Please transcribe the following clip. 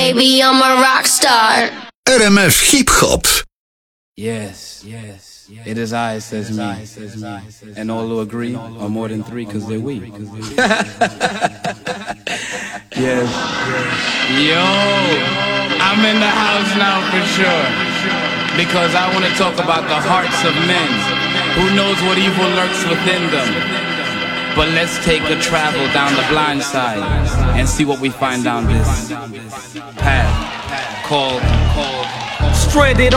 Baby, I'm a rock star. RMF Hip Hop. Yes, it is I, says me. And all who agree are more than three, cause they're we. Yes. Yo, I'm in the house now for sure. Because I want to talk about the hearts of men. Who knows what evil lurks within them? But let's take a travel down the blind side and see what we find down this path called Stranded